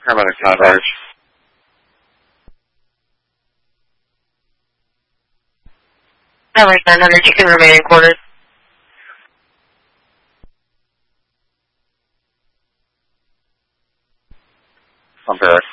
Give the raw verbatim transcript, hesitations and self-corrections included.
Paramedic Converge. Converge nine hundred, you can remain in quarters. On barracks.